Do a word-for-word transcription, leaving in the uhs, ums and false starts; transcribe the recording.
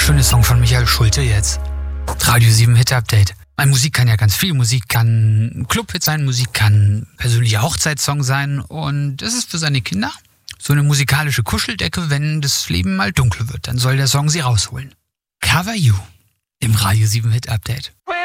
schöne Song von Michael Schulte jetzt. Radio sieben Hit Update. Meine Musik kann ja ganz viel. Musik kann Clubhit sein, Musik kann persönlicher Hochzeitssong sein. Und das ist für seine Kinder so eine musikalische Kuscheldecke, wenn das Leben mal dunkel wird. Dann soll der Song sie rausholen. Cover You im Radio sieben Hit Update.